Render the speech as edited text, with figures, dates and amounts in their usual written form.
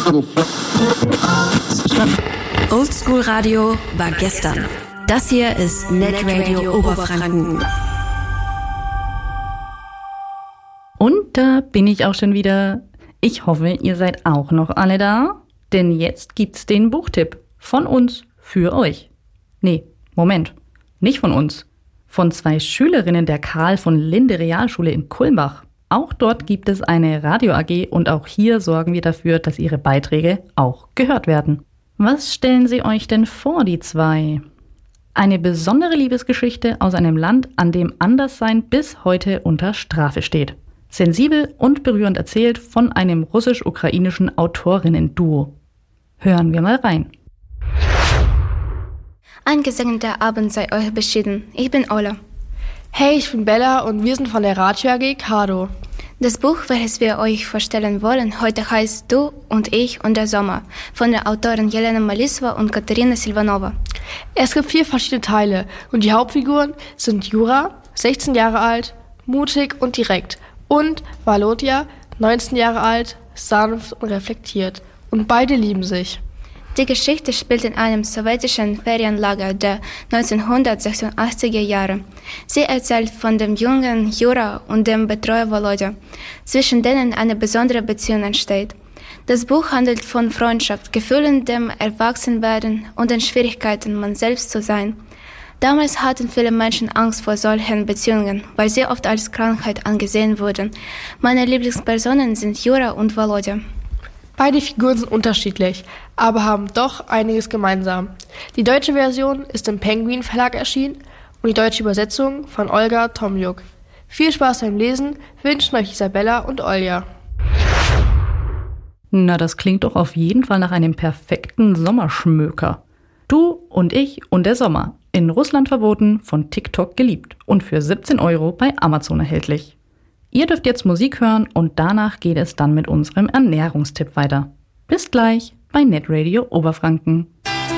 Oldschool Radio war gestern. Das hier ist Netradio Oberfranken. Und da bin ich auch schon wieder. Ich hoffe, ihr seid auch noch alle da, denn jetzt gibt's den Buchtipp von uns für euch. Nee, Moment, nicht von uns. Von 2 Schülerinnen der Karl von Linde Realschule in Kulmbach. Auch dort gibt es eine Radio AG und auch hier sorgen wir dafür, dass ihre Beiträge auch gehört werden. Was stellen sie euch denn vor, die 2? Eine besondere Liebesgeschichte aus einem Land, an dem Anderssein bis heute unter Strafe steht. Sensibel und berührend erzählt von einem russisch-ukrainischen Autorinnen-Duo. Hören wir mal rein. Ein gesegneter Abend sei euch beschieden. Ich bin Ola. Hey, ich bin Bella und wir sind von der Radio AG Kado. Das Buch, welches wir euch vorstellen wollen, heute heißt Du und ich und der Sommer von der Autorin Jelena Malisova und Katerina Silvanova. Es gibt 4 verschiedene Teile und die Hauptfiguren sind Jura, 16 Jahre alt, mutig und direkt, und Volodya, 19 Jahre alt, sanft und reflektiert. Und beide lieben sich. Die Geschichte spielt in einem sowjetischen Ferienlager der 1986er Jahre. Sie erzählt von dem jungen Jura und dem Betreuer Volodya, zwischen denen eine besondere Beziehung entsteht. Das Buch handelt von Freundschaft, Gefühlen, dem Erwachsenwerden und den Schwierigkeiten, man selbst zu sein. Damals hatten viele Menschen Angst vor solchen Beziehungen, weil sie oft als Krankheit angesehen wurden. Meine Lieblingspersonen sind Jura und Volodya. Beide Figuren sind unterschiedlich, aber haben doch einiges gemeinsam. Die deutsche Version ist im Penguin Verlag erschienen und die deutsche Übersetzung von Olga Tomjuk. Viel Spaß beim Lesen wünschen euch Isabella und Olja. Na, das klingt doch auf jeden Fall nach einem perfekten Sommerschmöker. Du und ich und der Sommer. In Russland verboten, von TikTok geliebt und für 17 € bei Amazon erhältlich. Ihr dürft jetzt Musik hören und danach geht es dann mit unserem Ernährungstipp weiter. Bis gleich bei Netradio Oberfranken.